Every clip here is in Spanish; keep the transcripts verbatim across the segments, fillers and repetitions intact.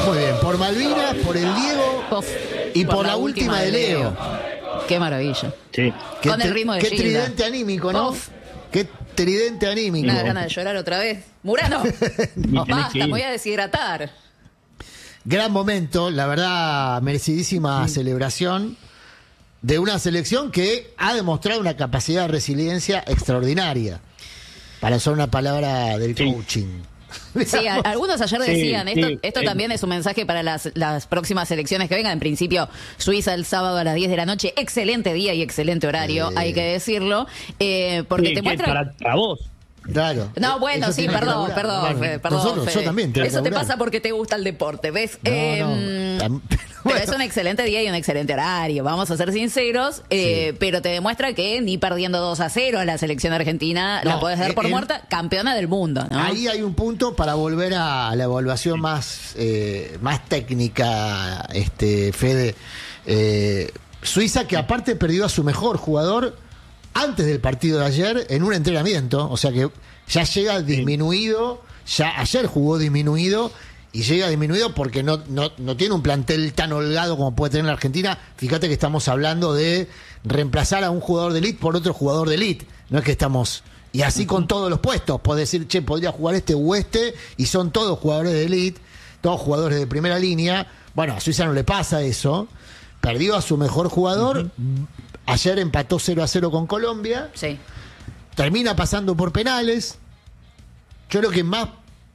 Muy bien, por Malvinas, por el Diego Uf, y por, por la, la última de Leo. Leo. Qué maravilla. Sí. Con el ritmo de Qué Gilda. tridente anímico, ¿no? Uf. Qué tridente anímico. Una gana de llorar otra vez. Murano. No, basta, me voy a deshidratar. Gran momento, la verdad, merecidísima sí. celebración de una selección que ha demostrado una capacidad de resiliencia extraordinaria. Para usar una palabra del sí. coaching. Sí, a, algunos ayer decían, sí, esto, sí, esto eh. también es un mensaje para las, las próximas elecciones que vengan. En principio, Suiza el sábado a las diez de la noche. Excelente día y excelente horario, eh. hay que decirlo. Eh, porque sí, te muestra... Para, para vos. Claro. No, bueno, eso sí, perdón, perdón, bueno, Fede, perdón. Nosotros, Fede. Yo también. Eso te pasa porque te gusta el deporte, ¿ves? No, eh, no. Pero es un excelente día y un excelente horario, vamos a ser sinceros, eh, sí. pero te demuestra que ni perdiendo dos a cero a la selección argentina no, la podés dar por en, muerta, campeona del mundo, ¿no? Ahí hay un punto para volver a la evaluación sí. más, eh, más técnica, este Fede. Eh, Suiza, que aparte perdió a su mejor jugador antes del partido de ayer en un entrenamiento, o sea que ya llega disminuido, ya ayer jugó disminuido y llega disminuido porque no, no, no tiene un plantel tan holgado como puede tener la Argentina. Fíjate que estamos hablando de reemplazar a un jugador de elite por otro jugador de elite, no es que estamos... Y así con todos los puestos, podés decir, che, podría jugar este o este, y son todos jugadores de elite, todos jugadores de primera línea. Bueno, a Suiza no le pasa eso, perdió a su mejor jugador, uh-huh. ayer empató cero a cero con Colombia, sí. termina pasando por penales. Yo creo que más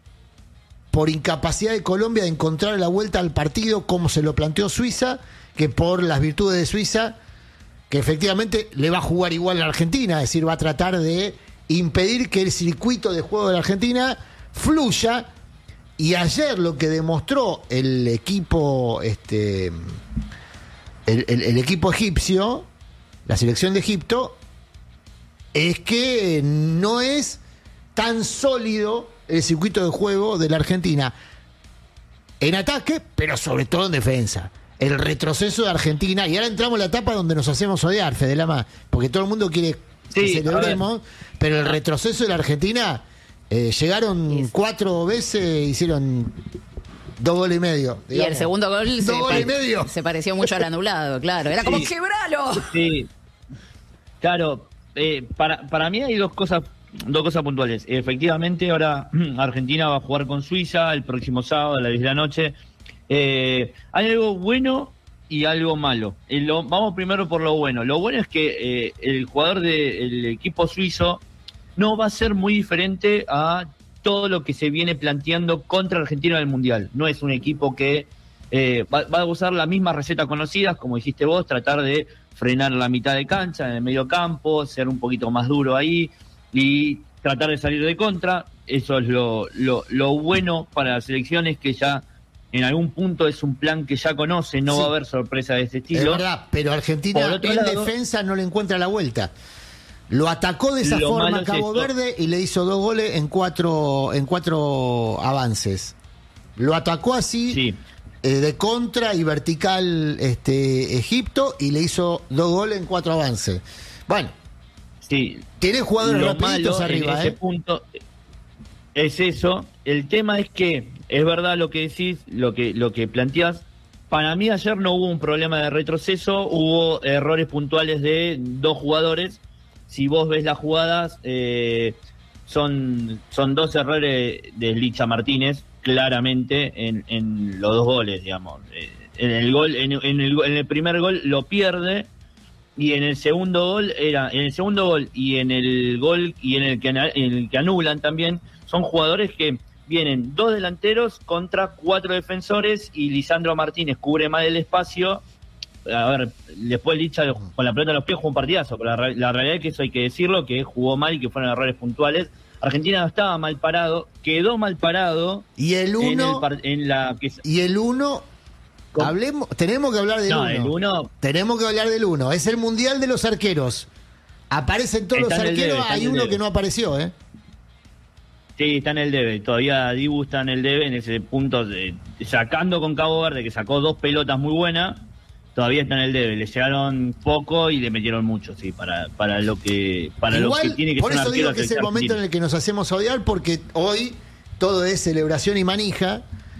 por incapacidad de Colombia de encontrar la vuelta al partido como se lo planteó Suiza, que por las virtudes de Suiza, que efectivamente le va a jugar igual a la Argentina, es decir, va a tratar de impedir que el circuito de juego de la Argentina fluya. Y ayer lo que demostró el equipo este el, el, el equipo egipcio, la selección de Egipto, es que no es tan sólido el circuito de juego de la Argentina en ataque, pero sobre todo en defensa. El retroceso de Argentina, y ahora entramos en la etapa donde nos hacemos odiar, Fede Lama, porque todo el mundo quiere sí, que celebremos, pero el retroceso de la Argentina, eh, llegaron yes. cuatro veces, hicieron dos goles y medio. Digamos. Y el segundo gol dos se, goles y medio. se pareció mucho al anulado, claro. Era como, sí. ¡quebralo! Sí, claro, eh, para, para mí hay dos cosas Dos cosas puntuales. Efectivamente, ahora Argentina va a jugar con Suiza el próximo sábado a las diez de la noche. Eh, hay algo bueno y algo malo. Eh, lo, vamos primero por lo bueno. Lo bueno es que eh, el jugador del equipo suizo no va a ser muy diferente a todo lo que se viene planteando contra Argentina en el Mundial. No es un equipo que eh, va, va a usar la misma receta conocida, como hiciste vos, tratar de frenar la mitad de cancha, en el medio campo, ser un poquito más duro ahí y tratar de salir de contra. Eso es lo, lo, lo bueno para las selecciones, que ya en algún punto es un plan que ya conoce, no sí. va a haber sorpresa de este estilo. Es verdad, pero Argentina en lado, defensa no le encuentra la vuelta. Lo atacó de esa forma a Cabo Verde y le hizo dos goles en cuatro, en cuatro avances. Lo atacó así, sí. eh, de contra y vertical este Egipto, y le hizo dos goles en cuatro avances. Bueno, sí. Tiene jugadores lo rapiditos malo arriba, en ese ¿eh? punto es eso. El tema es que es verdad lo que decís, lo que lo que planteás. Para mí ayer no hubo un problema de retroceso, hubo errores puntuales de dos jugadores. Si vos ves las jugadas, eh, son son dos errores de Licha Martínez, claramente en, en los dos goles, digamos. Eh, en el gol, en, en el en el primer gol lo pierde. Y en el segundo gol era en el segundo gol y en el gol y en el que en el que anulan también, son jugadores que vienen dos delanteros contra cuatro defensores y Lisandro Martínez cubre mal el espacio. A ver, después Licha con la pelota en los pies jugó un partidazo, pero la, la realidad es que eso hay que decirlo, que jugó mal y que fueron errores puntuales. Argentina no estaba mal parado, quedó mal parado. Y el uno en, el, en la que, y el uno Hablemos, tenemos que hablar del no, uno. El uno. Tenemos que hablar del uno. Es el mundial de los arqueros. Aparecen todos los arqueros, debe, hay uno debe. que no apareció, ¿eh? Sí, está en el debe. Todavía Dibu está en el debe, en ese punto, de, sacando con Cabo Verde, que sacó dos pelotas muy buenas. Todavía está en el debe. Le llegaron poco y le metieron mucho, sí, para, para lo que para Igual, lo que tiene que por ser. Por eso digo que es el momento en el que nos hacemos odiar, porque hoy todo es celebración y manija.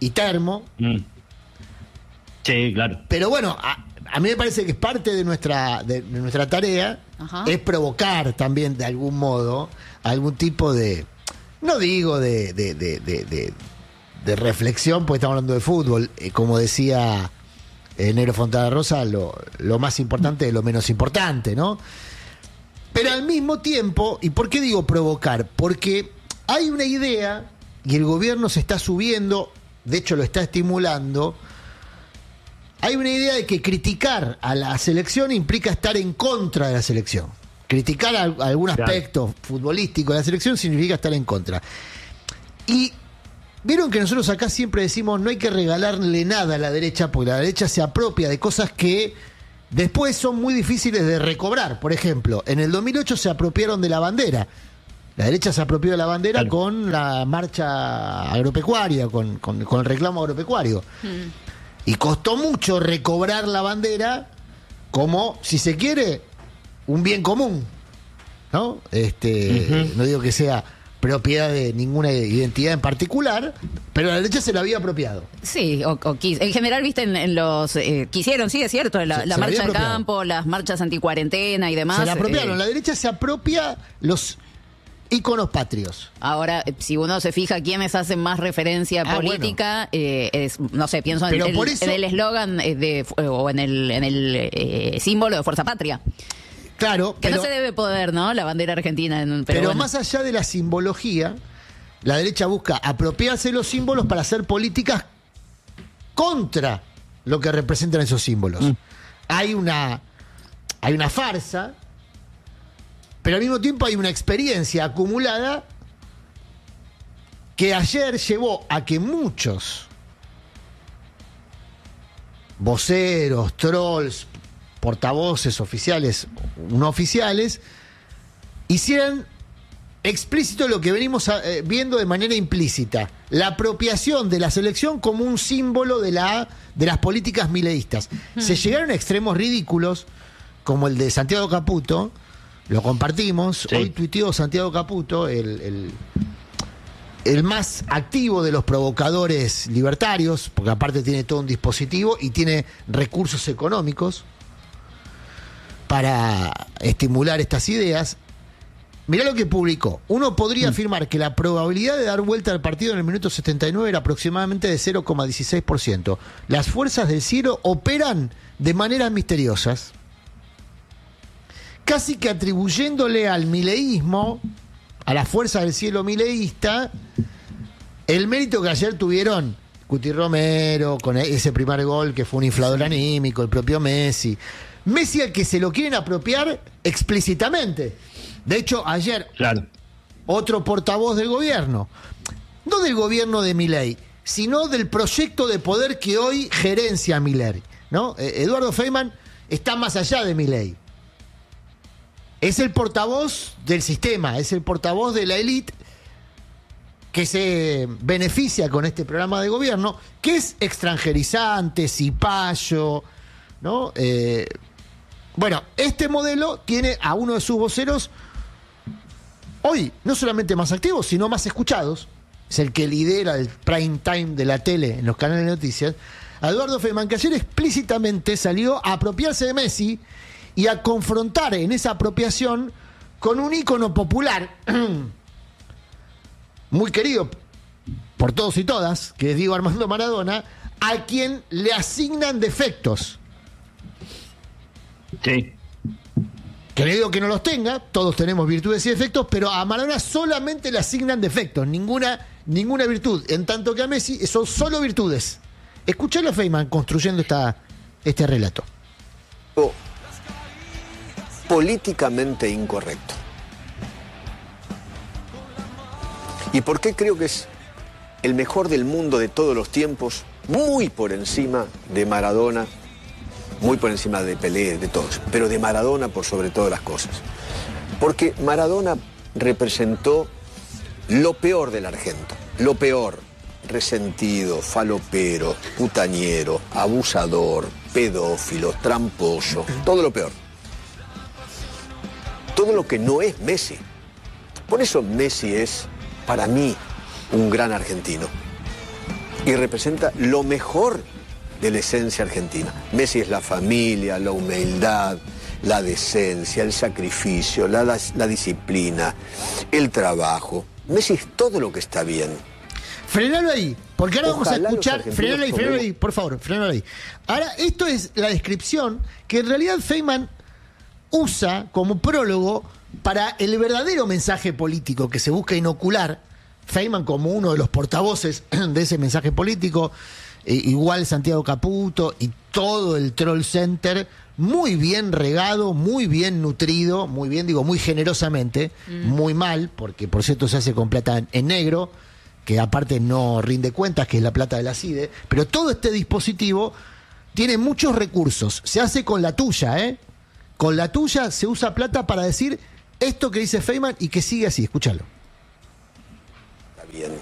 y termo. Mm. Sí, claro. Pero bueno, a, a mí me parece que es parte de nuestra, de, de nuestra tarea. Ajá. Es provocar también de algún modo algún tipo de, no digo de, de, de, de, de, de reflexión, porque estamos hablando de fútbol, eh, como decía eh, Negro Fontana Rosa, lo, lo más importante es lo menos importante, ¿no? Pero al mismo tiempo, ¿y por qué digo provocar? Porque hay una idea, y el gobierno se está subiendo, de hecho lo está estimulando. Hay una idea de que criticar a la selección implica estar en contra de la selección. Criticar a, a algún aspecto claro. futbolístico de la selección significa estar en contra. Y vieron que nosotros acá siempre decimos no hay que regalarle nada a la derecha, porque la derecha se apropia de cosas que después son muy difíciles de recobrar. Por ejemplo, en el dos mil ocho se apropiaron de la bandera. La derecha se apropió de la bandera claro. con la marcha agropecuaria, con, con, con el reclamo agropecuario. Mm. Y costó mucho recobrar la bandera como, si se quiere, un bien común, ¿no? Este, uh-huh. No digo que sea propiedad de ninguna identidad en particular, pero la derecha se la había apropiado. Sí, o, o quis, en general, viste, en, en los... Eh, quisieron, sí, es cierto, la, se, la se marcha del campo, las marchas anticuarentena y demás. Se la apropiaron, eh, la derecha se apropia los... íconos patrios. Ahora, si uno se fija quiénes hacen más referencia ah, política, bueno. eh, es, no sé, pienso en el, eso, en el eslogan de o en el en el eh, símbolo de Fuerza Patria. Claro, que pero, no se debe poder, ¿no? La bandera argentina. En, pero pero bueno. Más allá de la simbología, la derecha busca apropiarse de los símbolos para hacer políticas contra lo que representan esos símbolos. Mm. Hay una hay una farsa. Pero al mismo tiempo hay una experiencia acumulada que ayer llevó a que muchos voceros, trolls, portavoces oficiales, no oficiales, hicieran explícito lo que venimos eh, viendo de manera implícita, la apropiación de la selección como un símbolo de, la, de las políticas mileístas. Hmm. Se llegaron a extremos ridículos, como el de Santiago Caputo. Lo compartimos. Sí. Hoy tuiteó Santiago Caputo, el, el, el más activo de los provocadores libertarios, porque aparte tiene todo un dispositivo y tiene recursos económicos para estimular estas ideas. Mirá lo que publicó. Uno podría mm. afirmar que la probabilidad de dar vuelta al partido en el minuto setenta y nueve era aproximadamente de cero coma dieciséis por ciento. Las fuerzas del cielo operan de maneras misteriosas, casi que atribuyéndole al mileísmo, a la fuerza del cielo mileísta, el mérito que ayer tuvieron Cuti Romero, con ese primer gol que fue un inflador anímico, el propio Messi. Messi al que se lo quieren apropiar explícitamente. De hecho, ayer, claro. otro portavoz del gobierno, no del gobierno de Milei, sino del proyecto de poder que hoy gerencia Milei, ¿no? Eh, Eduardo Feynman está más allá de Milei. Es el portavoz del sistema, es el portavoz de la élite que se beneficia con este programa de gobierno, que es extranjerizante, cipayo, ¿no? Eh, bueno, este modelo tiene a uno de sus voceros hoy no solamente más activos, sino más escuchados. Es el que lidera el prime time de la tele en los canales de noticias. A Eduardo Feynman, que ayer explícitamente salió a apropiarse de Messi y a confrontar en esa apropiación con un ícono popular muy querido por todos y todas, que es Diego Armando Maradona, a quien le asignan defectos. Sí. Que le digo que no los tenga, todos tenemos virtudes y defectos, pero a Maradona solamente le asignan defectos, ninguna, ninguna virtud, en tanto que a Messi son solo virtudes. Escuchalo a Feynman construyendo esta, este relato. Oh. Políticamente incorrecto. ¿Y por qué creo que es el mejor del mundo de todos los tiempos? Muy por encima de Maradona, muy por encima de Pelé, de todos, pero de Maradona por sobre todas las cosas. Porque Maradona representó lo peor del argento, lo peor: resentido, falopero, putañero, abusador, pedófilo, tramposo, todo lo peor. Todo lo que no es Messi. Por eso Messi es, para mí, un gran argentino. y representa lo mejor de la esencia argentina. Messi es la familia, la humildad, la decencia, el sacrificio, la, la, la disciplina, el trabajo. Messi es todo lo que está bien. Frenalo ahí, porque ahora Ojalá vamos a escuchar. Frenalo ahí, frenalo tomemos... ahí, por favor, frenalo ahí. Ahora, esto es la descripción que en realidad Feynman usa como prólogo para el verdadero mensaje político que se busca inocular. Feynman como uno de los portavoces de ese mensaje político, eh, igual Santiago Caputo y todo el Troll Center, muy bien regado, muy bien nutrido, muy bien, digo, muy generosamente, mm. muy mal, porque por cierto se hace con plata en, en negro, que aparte no rinde cuentas, que es la plata de la CIDE, pero todo este dispositivo tiene muchos recursos, se hace con la tuya, ¿eh? Con la tuya se usa plata para decir esto que dice Feynman y que sigue así, escúchalo. Bien.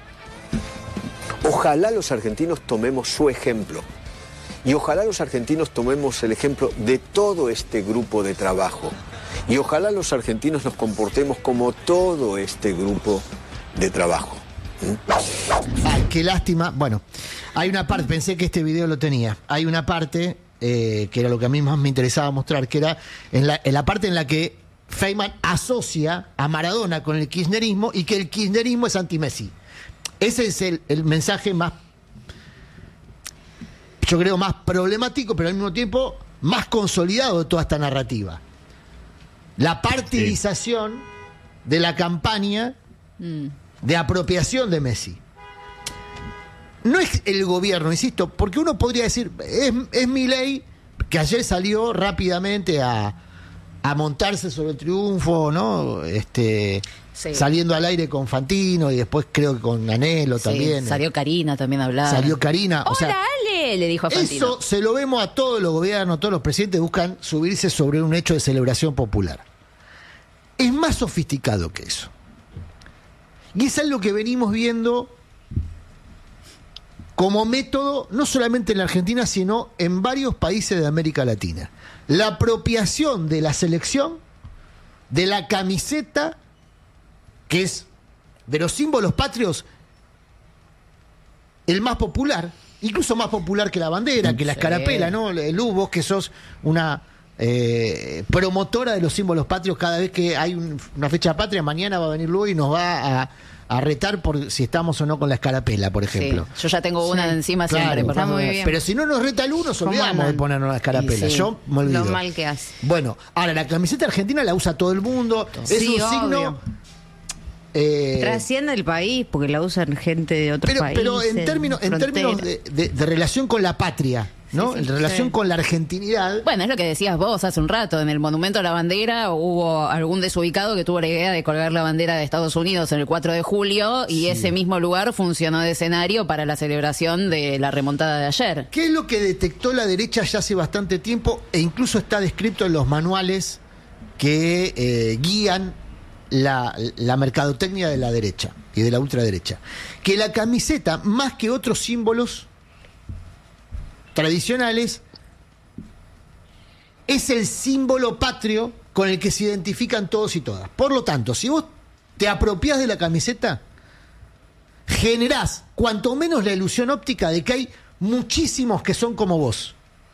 Ojalá los argentinos tomemos su ejemplo y ojalá los argentinos tomemos el ejemplo de todo este grupo de trabajo y ojalá los argentinos nos comportemos como todo este grupo de trabajo. ¿Mm? Ay, qué lástima. Bueno, hay una parte, pensé que este video lo tenía, hay una parte eh, que era lo que a mí más me interesaba mostrar, que era en la, en la parte en la que Feynman asocia a Maradona con el kirchnerismo y que el kirchnerismo es anti-Messi. Ese es el, el mensaje más, yo creo, más problemático, pero al mismo tiempo más consolidado de toda esta narrativa. La partidización sí. de la campaña mm. de apropiación de Messi. No es el gobierno, insisto, porque uno podría decir, es, es Milei, que ayer salió rápidamente a... a montarse sobre el triunfo, ¿no? Este, sí. Saliendo al aire con Fantino y después creo que con Anelo sí, también. Salió Karina también a hablar. Salió Karina. Hola, o sea, Ale, le dijo a Fantino. Eso se lo vemos a todos los gobiernos, todos los presidentes buscan subirse sobre un hecho de celebración popular. Es más sofisticado que eso. Y es algo que venimos viendo como método, no solamente en la Argentina, sino en varios países de América Latina. La apropiación de la selección, de la camiseta, que es de los símbolos patrios el más popular, incluso más popular que la bandera, que la escarapela, ¿no? Luz, vos que sos una eh, promotora de los símbolos patrios, cada vez que hay un, una fecha patria, mañana va a venir Luz y nos va a... a retar por si estamos o no con la escarapela, por ejemplo. Sí, yo ya tengo una sí. encima claro, siempre. Está muy bien. Pero si no nos reta el uno, nos olvidamos de ponernos la escarapela. Sí, yo me olvido. Lo mal que hace. Bueno, ahora la camiseta argentina la usa todo el mundo. Sí, es un obvio. signo... Eh, Trasciende el país porque la usan gente de otros pero, países. Pero en términos, en términos de, de, de relación con la patria, ¿no? Sí, sí, en relación sí. con la argentinidad. Bueno, es lo que decías vos hace un rato. En el Monumento a la Bandera hubo algún desubicado que tuvo la idea de colgar la bandera de Estados Unidos en el cuatro de julio y sí. ese mismo lugar funcionó de escenario para la celebración de la remontada de ayer. ¿Qué es lo que detectó la derecha ya hace bastante tiempo e incluso está descrito en los manuales que eh, guían La, la mercadotecnia de la derecha y de la ultraderecha? Que la camiseta, más que otros símbolos tradicionales, es el símbolo patrio con el que se identifican todos y todas. Por lo tanto, si vos te apropiás de la camiseta, generás cuanto menos la ilusión óptica de que hay muchísimos que son como vos.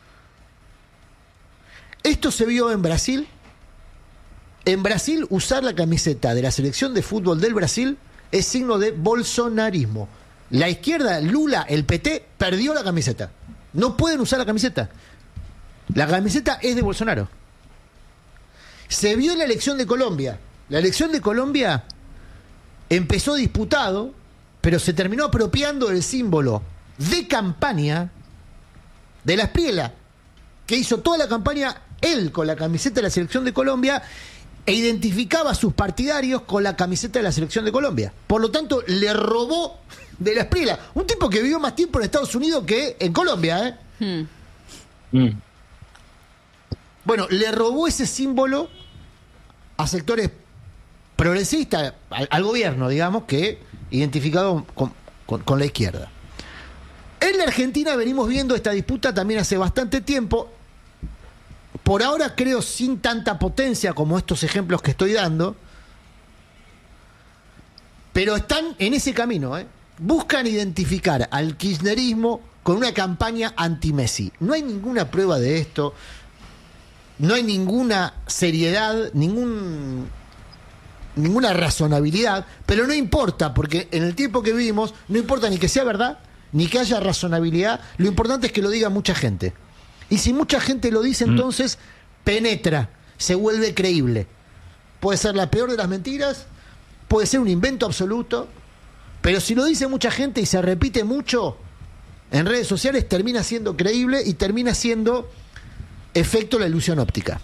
Esto se vio en Brasil. En Brasil, usar la camiseta de la selección de fútbol del Brasil es signo de bolsonarismo. La izquierda, Lula, el P T, perdió la camiseta. No pueden usar la camiseta. La camiseta es de Bolsonaro. Se vio en la elección de Colombia. La elección de Colombia empezó disputado, pero se terminó apropiando del símbolo de campaña de la Espriella, que hizo toda la campaña él con la camiseta de la selección de Colombia e identificaba a sus partidarios con la camiseta de la selección de Colombia. Por lo tanto, le robó de la Espriella. Un tipo que vivió más tiempo en Estados Unidos que en Colombia, ¿eh? Hmm. Mm. Bueno, le robó ese símbolo a sectores progresistas, al, al gobierno, digamos, que identificado con, con, con la izquierda. En la Argentina venimos viendo esta disputa también hace bastante tiempo. Por ahora creo sin tanta potencia como estos ejemplos que estoy dando, pero están en ese camino, ¿eh? buscan identificar al kirchnerismo con una campaña anti-Messi. No hay ninguna prueba de esto, no hay ninguna seriedad, ningún, ninguna razonabilidad, pero no importa, porque en el tiempo que vivimos, no importa ni que sea verdad, ni que haya razonabilidad, lo importante es que lo diga mucha gente. Y si mucha gente lo dice, entonces penetra, se vuelve creíble. Puede ser la peor de las mentiras, puede ser un invento absoluto, pero si lo dice mucha gente y se repite mucho en redes sociales, termina siendo creíble y termina siendo efecto la ilusión óptica.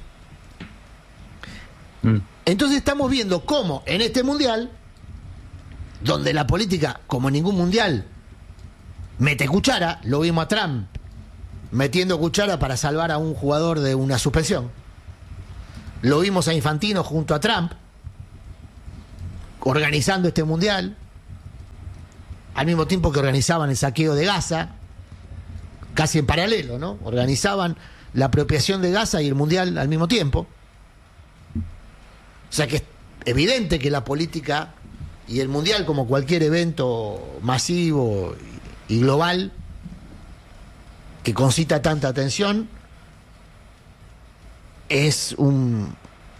Mm. Entonces estamos viendo cómo en este mundial, donde la política, como en ningún mundial, mete cuchara, lo vimos a Trump metiendo cuchara para salvar a un jugador de una suspensión. Lo vimos a Infantino junto a Trump organizando este mundial, al mismo tiempo que organizaban el saqueo de Gaza, casi en paralelo, ¿no? Organizaban la apropiación de Gaza y el mundial al mismo tiempo. O sea que es evidente que la política y el mundial, como cualquier evento masivo y global que concita tanta atención, es un,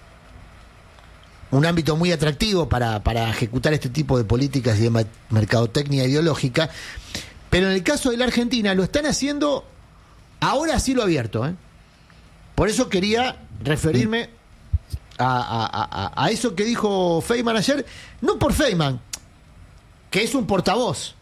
un ámbito muy atractivo para, para ejecutar este tipo de políticas y de mercadotecnia ideológica. Pero en el caso de la Argentina lo están haciendo ahora a cielo abierto, ¿eh? Por eso quería referirme a, a, a, a eso que dijo Feynman ayer, no por Feynman, que es un portavoz,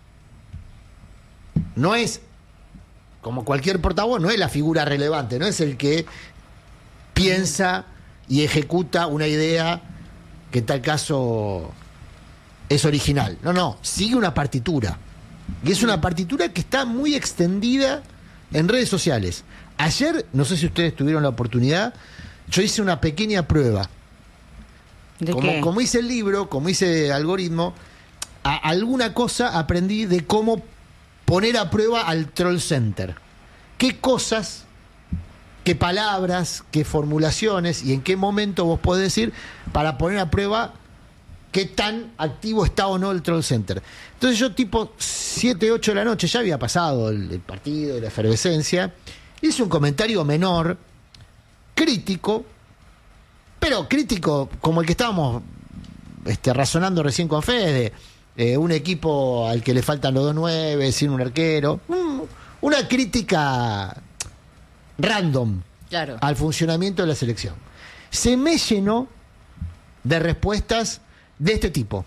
no es, como cualquier portavoz, no es la figura relevante, no es el que piensa y ejecuta una idea que en tal caso es original. No, no, sigue una partitura. Y es una partitura que está muy extendida en redes sociales. Ayer, no sé si ustedes tuvieron la oportunidad, yo hice una pequeña prueba. ¿De como, qué? como hice el libro, como hice el algoritmo, a, alguna cosa aprendí de cómo poner a prueba al troll center. ¿Qué cosas, qué palabras, qué formulaciones y en qué momento vos podés decir para poner a prueba qué tan activo está o no el troll center? Entonces yo tipo siete, ocho de la noche, ya había pasado el, el partido y la efervescencia, hice un comentario menor, crítico, pero crítico como el que estábamos este, razonando recién con Fede, eh, un equipo al que le faltan los dos nueve, sin un arquero, mm, una crítica random, claro, al funcionamiento de la selección. Se me llenó de respuestas de este tipo.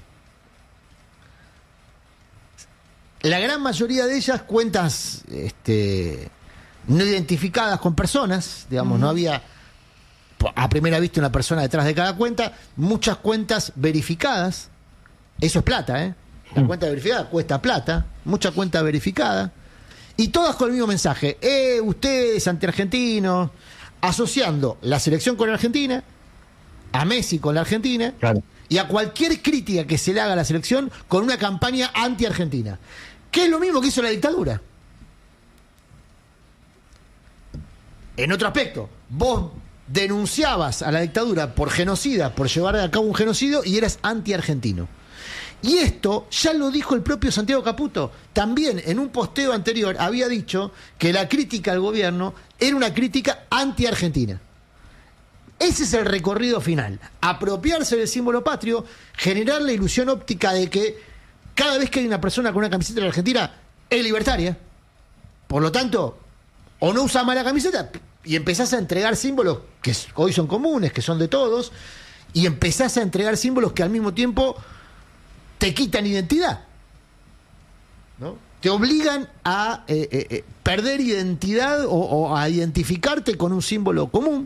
La gran mayoría de ellas cuentas este, no identificadas con personas, digamos, uh-huh. No había a primera vista una persona detrás de cada cuenta, muchas cuentas verificadas, eso es plata, ¿eh? La uh-huh. cuenta verificada cuesta plata, mucha cuenta verificada, y todas con el mismo mensaje, eh, ustedes anti-argentinos, asociando la selección con la Argentina, a Messi con la Argentina, claro, y a cualquier crítica que se le haga a la selección con una campaña anti-argentina, que es lo mismo que hizo la dictadura. En otro aspecto, vos denunciabas a la dictadura por genocida, por llevar a cabo un genocidio, y eras anti-argentino. Y esto ya lo dijo el propio Santiago Caputo. También en un posteo anterior había dicho que la crítica al gobierno era una crítica anti-argentina. Ese es el recorrido final. Apropiarse del símbolo patrio, generar la ilusión óptica de que cada vez que hay una persona con una camiseta de la Argentina es libertaria. Por lo tanto, o no usas más la camiseta y empezás a entregar símbolos que hoy son comunes, que son de todos, y empezás a entregar símbolos que al mismo tiempo te quitan identidad, ¿no? Te obligan a eh, eh, perder identidad o, o a identificarte con un símbolo común.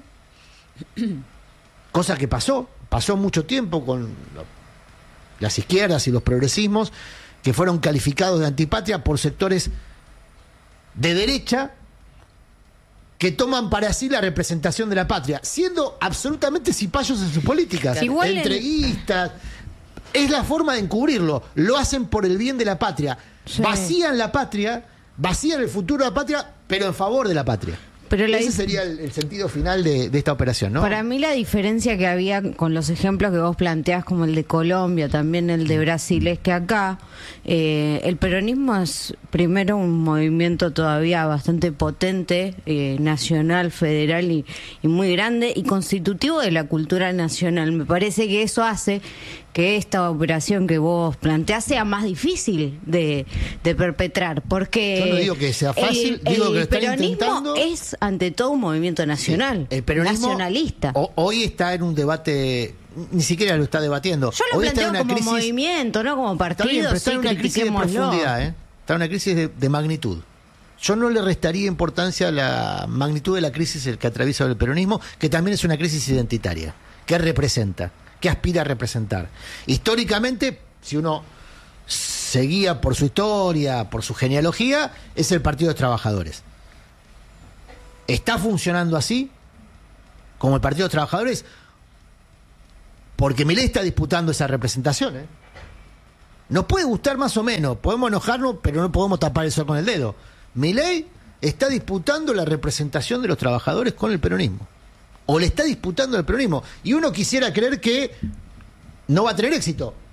Cosa que pasó, pasó mucho tiempo con las izquierdas y los progresismos, que fueron calificados de antipatria por sectores de derecha que toman para sí la representación de la patria, siendo absolutamente cipayos en sus políticas, igual entreguistas. Es la forma de encubrirlo, lo hacen por el bien de la patria, sí. Vacían la patria, vacían el futuro de la patria, pero en favor de la patria. Pero la Ese dif- sería el, el sentido final de, de esta operación, ¿no? Para mí la diferencia que había con los ejemplos que vos planteás, como el de Colombia, también el de Brasil, es que acá eh, el peronismo es primero un movimiento todavía bastante potente, eh, nacional, federal y, y muy grande, y constitutivo de la cultura nacional. Me parece que eso hace que esta operación que vos planteás sea más difícil de, de perpetrar, porque Yo no digo que sea fácil, el, digo el que lo están peronismo intentando. es ante todo un movimiento nacional, Sí, el peronismo nacionalista. ho- hoy está en un debate, ni siquiera lo está debatiendo. Yo lo hoy está planteo en una como crisis, movimiento, no como está partido. bien, pero está sí, en una crisis de critiquémoslo. profundidad, ¿eh? Está en una crisis de, de magnitud. Yo no le restaría importancia a la magnitud de la crisis el que atraviesa el peronismo, que también es una crisis identitaria. ¿Qué representa? ¿Qué aspira a representar? Históricamente, si uno se guía por su historia, por su genealogía, es el Partido de los Trabajadores. ¿Está funcionando así? Como el Partido de los Trabajadores, porque Milei está disputando esa representación, ¿eh? Nos puede gustar más o menos, podemos enojarnos, pero no podemos tapar el sol con el dedo. Milei está disputando la representación de los trabajadores con el peronismo. O le está disputando el peronismo. Y uno quisiera creer que no va a tener éxito.